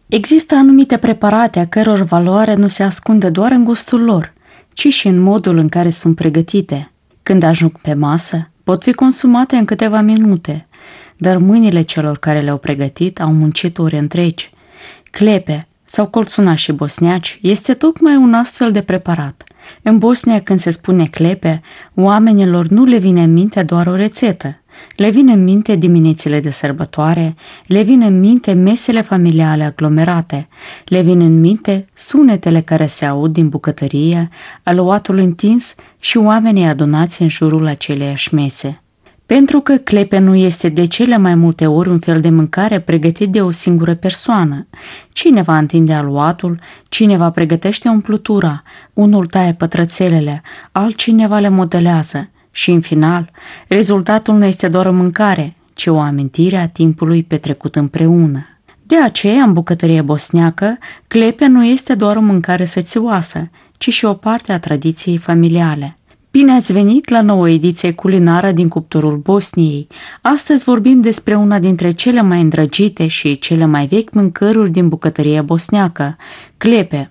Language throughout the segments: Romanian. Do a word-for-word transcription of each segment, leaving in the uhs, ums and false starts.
Există anumite preparate a căror valoare nu se ascunde doar în gustul lor, ci și în modul în care sunt pregătite. Când ajung pe masă, pot fi consumate în câteva minute, dar mâinile celor care le-au pregătit au muncit ore întregi. Clepe sau colțunașii bosniaci este tocmai un astfel de preparat. În Bosnia, când se spune clepe, oamenilor nu le vine în minte doar o rețetă. Le vin în minte diminețile de sărbătoare, le vin în minte mesele familiale aglomerate, le vin în minte sunetele care se aud din bucătărie, aluatul întins și oamenii adunați în jurul aceleiași mese. Pentru că clepe nu este de cele mai multe ori un fel de mâncare pregătit de o singură persoană. Cineva întinde aluatul, cineva pregătește umplutura, unul taie pătrățelele, altcineva le modelează. Și, în final, rezultatul nu este doar o mâncare, ci o amintire a timpului petrecut împreună. De aceea, în bucătăria bosniacă, clepe nu este doar o mâncare sățioasă, ci și o parte a tradiției familiale. Bine ați venit la nouă ediție culinară din Cuptorul Bosniei. Astăzi vorbim despre una dintre cele mai îndrăgite și cele mai vechi mâncăruri din bucătăria bosniacă, clepe.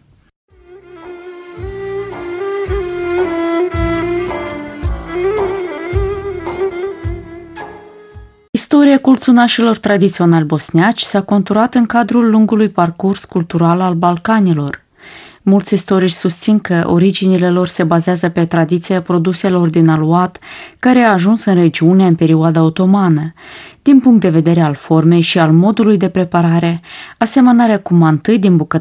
Istoria colțunașilor tradiționali bosniaci s-a conturat în cadrul lungului parcurs cultural al Balcanilor. Mulți istorici susțin că originile lor se bazează pe tradiția produselor din aluat care a ajuns în regiune în perioada otomană. Din punct de vedere al formei și al modului de preparare, asemănarea cu mantâi din bucătărie